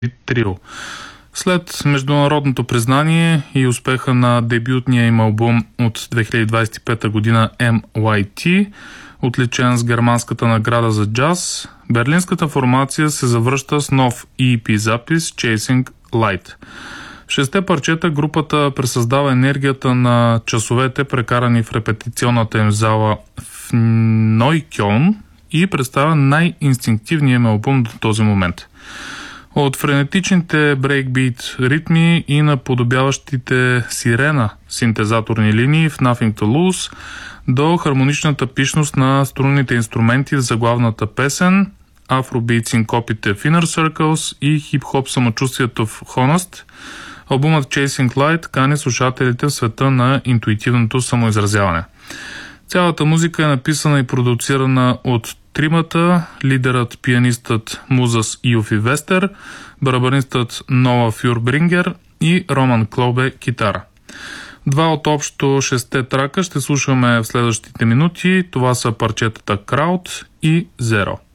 Трио. След международното признание и успеха на дебютния им албум от 2025 година MYT, отличен с германската награда за джаз, берлинската формация се завръща с нов EP запис Chasing Light. В 6 парчета групата пресъздава енергията на часовете, прекарани в репетиционната им зала в Нойкьон, и представя най-инстинктивния им албум до този момент. От френетичните брейкбит ритми и наподобяващите сирена синтезаторни линии в Nothing to Lose до хармоничната пишност на струнните инструменти в заглавната песен, афробит синкопите в Inner Circles и хип-хоп самочувствието в Honest, албумът Chasing Light кани слушателите в света на интуитивното самоизразяване. Цялата музика е написана и продуцирана от тримата: лидерът, пианистът Музас Юфи Вестер, барабанистът Ноа Фюрбрингер и Роман Клобе китара. 2 от общо 6 трака ще слушаме в следващите минути. Това са парчетата Crowd и Zero.